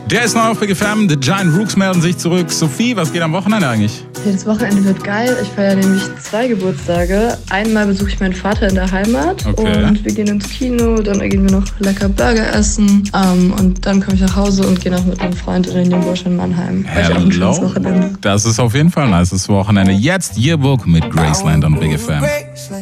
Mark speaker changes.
Speaker 1: Der ist noch auf Big FM. The Giant Rooks melden sich zurück. Sophie, was geht am Wochenende eigentlich?
Speaker 2: Das Wochenende wird geil. Ich feiere nämlich 2 Geburtstage. Einmal besuche ich meinen Vater in der Heimat und wir gehen ins Kino. Dann gehen wir noch lecker Burger essen. Und dann komme ich nach Hause und gehe noch mit einem Freund in den Jungbusch in Mannheim.
Speaker 1: Hello. Das ist auf jeden Fall ein nices Wochenende. Jetzt Yearbook mit Graceland und Big FM.